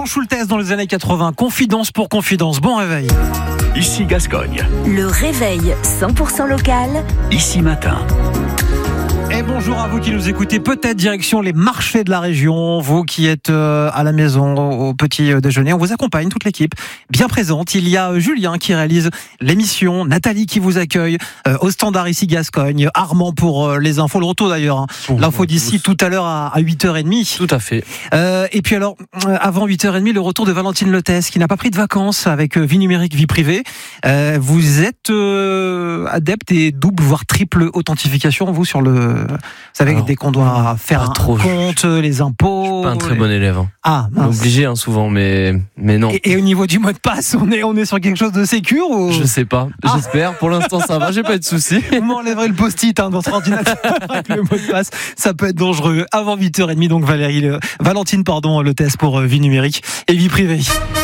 Schultes dans les années 80. Confidence pour confidence. Bon réveil. Ici Gascogne. Le réveil 100% local. Ici Matin. Et bonjour à vous qui nous écoutez, peut-être direction les marchés de la région, vous qui êtes à la maison au petit déjeuner, on vous accompagne, toute l'équipe bien présente. Il y a Julien qui réalise l'émission, Nathalie qui vous accueille au standard ici Gascogne, Armand pour les infos, le retour d'ailleurs, l'info d'ici tout à l'heure à 8h30. Tout à fait. Et puis alors, avant 8h30, le retour de Valentine Lotès qui n'a pas pris de vacances avec vie numérique, vie privée. Vous êtes adepte des doubles voire triple authentification, vous sur le... Vous savez, alors, dès qu'on doit faire un compte, les impôts... Je suis pas un très bon élève. Ah, mince. Obligé souvent, mais non. Et au niveau du mot de passe, on est sur quelque chose de sécure ou... Je sais pas, j'espère. Pour l'instant, ça va, j'ai pas de soucis. Vous m'enlèverez le post-it dans votre ordinateur avec le mot de passe. Ça peut être dangereux. Avant 8h30, donc Valentine, le test pour vie numérique et vie privée.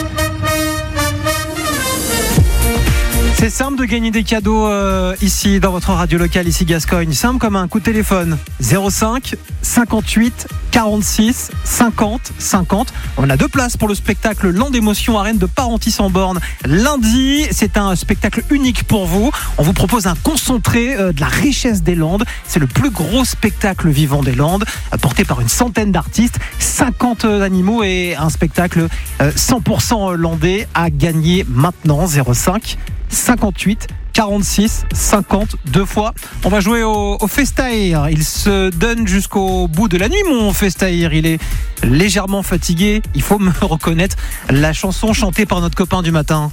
C'est simple de gagner des cadeaux ici dans votre radio locale, ici Gascogne. Simple comme un coup de téléphone. 05 58 46 50 50. On a 2 places pour le spectacle Land d'émotion Arène de Parentis en Borne. Lundi, c'est un spectacle unique pour vous. On vous propose un concentré de la richesse des Landes. C'est le plus gros spectacle vivant des Landes, porté par une centaine d'artistes, 50 animaux et un spectacle 100% landais à gagner maintenant. 05 58 46 50 2 fois. On va jouer au Festair. Il se donne jusqu'au bout de la nuit, mon Festair. Il est légèrement fatigué. Il faut me reconnaître la chanson chantée par notre copain du matin.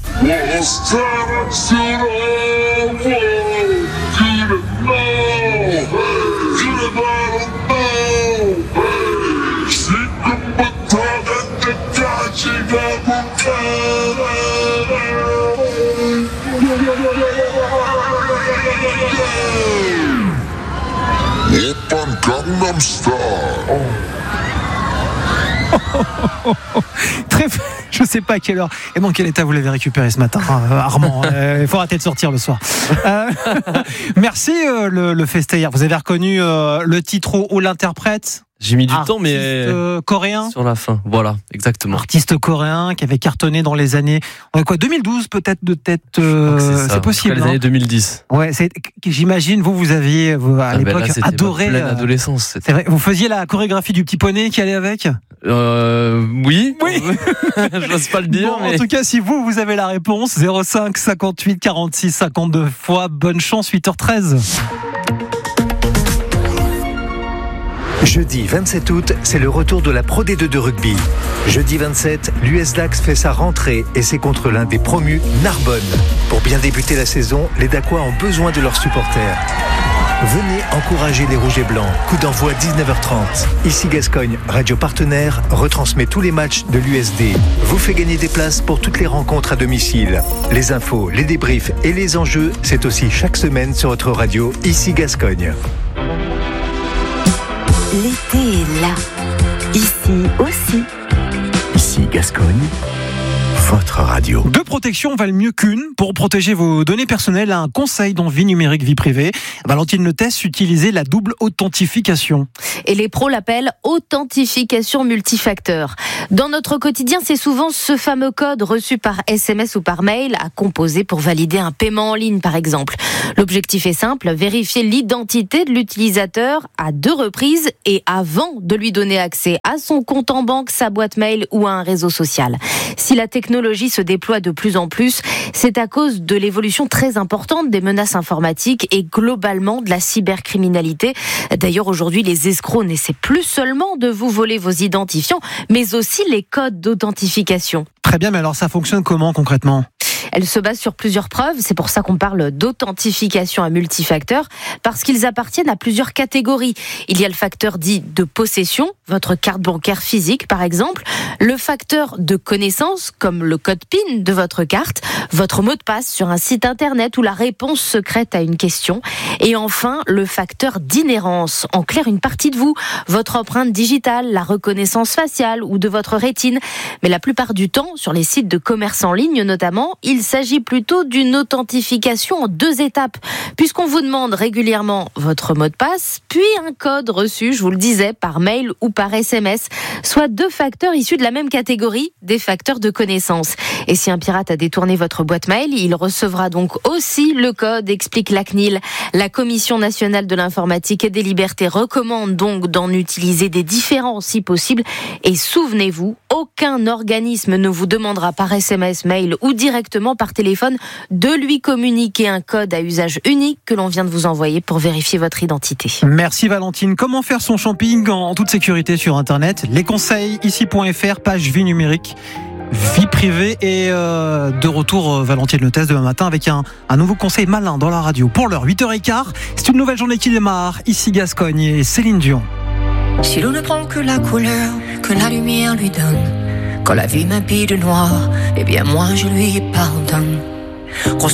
Gangnam Style. Très, je sais pas à quelle heure et dans quel état vous l'avez récupéré ce matin, Armand. Il faut arrêter de sortir le soir. Merci le Festair. Vous avez reconnu le titre ou l'interprète? J'ai mis du temps, mais coréen sur la fin. Voilà, exactement. Artiste coréen qui avait cartonné dans les années 2012 peut-être de tête. C'est possible. Les années 2010. Ouais, j'imagine vous aviez à l'époque adoré. Pleine adolescence. C'est vrai. Vous faisiez la chorégraphie du petit poney qui allait avec. Oui. J'ose pas le dire. Bon, mais... En tout cas, si vous avez la réponse, 05 58 46 52 fois. Bonne chance, 8h13. Jeudi 27 août, c'est le retour de la Pro D2 de rugby. Jeudi 27, l'US Dax fait sa rentrée et c'est contre l'un des promus, Narbonne. Pour bien débuter la saison, les Dacois ont besoin de leurs supporters. Venez encourager les Rouges et Blancs. Coup d'envoi 19h30. Ici Gascogne, radio partenaire, retransmet tous les matchs de l'USD. Vous fait gagner des places pour toutes les rencontres à domicile. Les infos, les débriefs et les enjeux, c'est aussi chaque semaine sur votre radio, ici Gascogne. L'été est là. Ici aussi. Ici Gascogne. Votre radio. 2 protections valent mieux qu'une pour protéger vos données personnelles. Un conseil dans vie numérique, vie privée. Valentine Lotès, utilisez la double authentification. Et les pros l'appellent authentification multifacteur. Dans notre quotidien, c'est souvent ce fameux code reçu par SMS ou par mail à composer pour valider un paiement en ligne, par exemple. L'objectif est simple, vérifier l'identité de l'utilisateur à 2 reprises et avant de lui donner accès à son compte en banque, sa boîte mail ou à un réseau social. Si la technologie se déploie de plus en plus, c'est à cause de l'évolution très importante des menaces informatiques et globalement de la cybercriminalité. D'ailleurs, aujourd'hui, les escrocs n'essaient plus seulement de vous voler vos identifiants, mais aussi les codes d'authentification. Très bien, mais alors ça fonctionne comment concrètement ? Elle se base sur plusieurs preuves, c'est pour ça qu'on parle d'authentification à multifacteur, parce qu'ils appartiennent à plusieurs catégories. Il y a le facteur dit de possession, votre carte bancaire physique par exemple, le facteur de connaissance, comme le code PIN de votre carte, votre mot de passe sur un site internet ou la réponse secrète à une question, et enfin le facteur d'inhérence, en clair une partie de vous, votre empreinte digitale, la reconnaissance faciale ou de votre rétine. Mais la plupart du temps, sur les sites de commerce en ligne notamment, ils il s'agit plutôt d'une authentification en 2 étapes, puisqu'on vous demande régulièrement votre mot de passe, puis un code reçu, je vous le disais, par mail ou par SMS, soit 2 facteurs issus de la même catégorie, des facteurs de connaissance. Et si un pirate a détourné votre boîte mail, il recevra donc aussi le code, explique la CNIL. La Commission nationale de l'informatique et des libertés recommande donc d'en utiliser des différents si possible. Et souvenez-vous, aucun organisme ne vous demandera par SMS, mail ou directement par téléphone de lui communiquer un code à usage unique que l'on vient de vous envoyer pour vérifier votre identité. Merci Valentine. Comment faire son shopping en toute sécurité sur Internet? Les conseils ici.fr, page vie numérique. Vie privée et de retour Valentine Le Test demain matin avec un nouveau conseil malin dans la radio. Pour l'heure, 8h15, c'est une nouvelle journée qui démarre. Ici Gascogne et Céline Dion. Si l'on ne prend que la couleur que la lumière lui donne, quand la vie m'habille de noir, eh bien moi je lui pardonne.